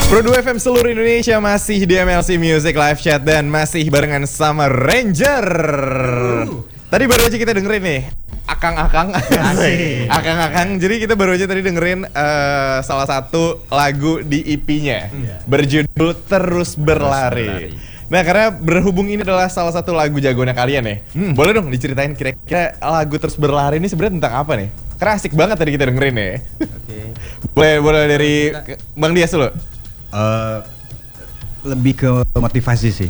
Pro 2 FM seluruh Indonesia masih di MLC Music Live Chat dan masih barengan sama Ranger. Tadi baru aja kita dengerin nih Akang-akang. Akang-akang. Jadi kita baru aja tadi dengerin salah satu lagu di EP-nya berjudul Terus Berlari. Nah, karena berhubung ini adalah salah satu lagu jagoannya kalian ya, boleh dong diceritain kira-kira lagu Terus Berlari ini sebenarnya tentang apa nih? Karena asik banget tadi kita dengerin ya. Boleh dari Bang Dias dulu. Lebih ke motivasi sih.